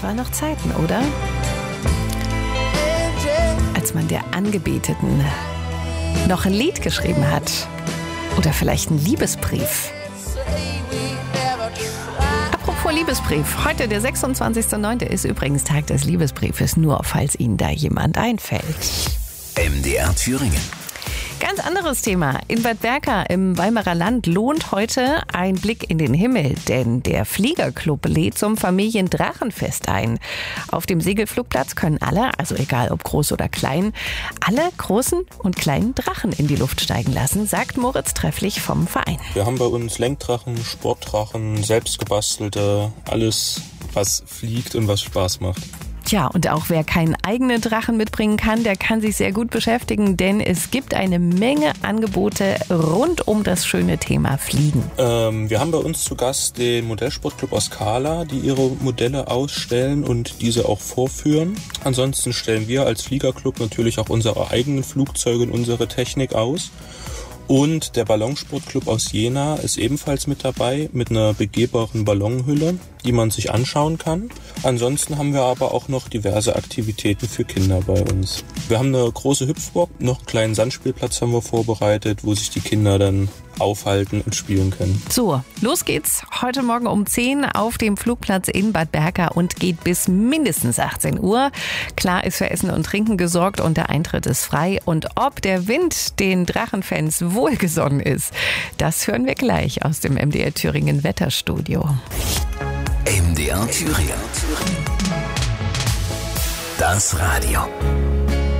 Das waren noch Zeiten, oder? Als man der Angebeteten noch ein Lied geschrieben hat. Oder vielleicht einen Liebesbrief. Apropos Liebesbrief. Heute, der 26.09. ist übrigens Tag des Liebesbriefes. Nur falls Ihnen da jemand einfällt. MDR Thüringen. Ganz anderes Thema. In Bad Berka im Weimarer Land lohnt heute ein Blick in den Himmel, denn der Fliegerclub lädt zum Familiendrachenfest ein. Auf dem Segelflugplatz können alle, also egal ob groß oder klein, alle großen und kleinen Drachen in die Luft steigen lassen, sagt Moritz Trefflich vom Verein. Wir haben bei uns Lenkdrachen, Sportdrachen, selbstgebastelte, alles, was fliegt und was Spaß macht. Tja, und auch wer keinen eigenen Drachen mitbringen kann, der kann sich sehr gut beschäftigen, denn es gibt eine Menge Angebote rund um das schöne Thema Fliegen. Wir haben bei uns zu Gast den Modellsportclub aus Kala, die ihre Modelle ausstellen und diese auch vorführen. Ansonsten stellen wir als Fliegerclub natürlich auch unsere eigenen Flugzeuge und unsere Technik aus. Und der Ballonsportclub aus Jena ist ebenfalls mit dabei mit einer begehbaren Ballonhülle, die man sich anschauen kann. Ansonsten haben wir aber auch noch diverse Aktivitäten für Kinder bei uns. Wir haben eine große Hüpfburg, noch einen kleinen Sandspielplatz haben wir vorbereitet, wo sich die Kinder dann aufhalten und spielen können. So, los geht's heute Morgen um 10 auf dem Flugplatz in Bad Berka und geht bis mindestens 18 Uhr. Klar ist für Essen und Trinken gesorgt und der Eintritt ist frei. Und ob der Wind den Drachenfans wohlgesonnen ist, das hören wir gleich aus dem MDR Thüringen Wetterstudio. MDR Thüringen. Das Radio.